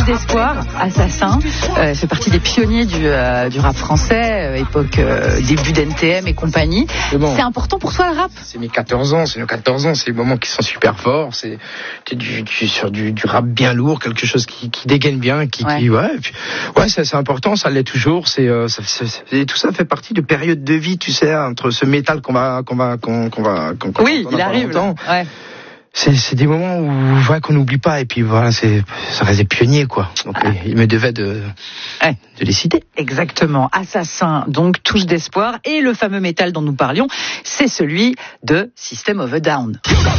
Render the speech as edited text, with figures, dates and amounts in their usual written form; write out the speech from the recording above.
d'espoir, Assassin, fait partie des pionniers du rap français, époque début d'NTM et compagnie. Bon. C'est important pour toi le rap? C'est mes 14 ans, c'est les moments qui sont super forts, c'est sur du rap bien lourd, quelque chose qui dégaine bien, c'est important, ça l'est toujours, tout ça fait partie de périodes de vie, tu sais, entre ce métal qu'on oui, il arrive là. Ouais. C'est des moments où qu'on n'oublie pas, et puis voilà, ça reste des pionniers, quoi. Donc il me devait de les citer. Exactement. Assassin, donc touche d'espoir, et le fameux métal dont nous parlions, c'est celui de System of a Down.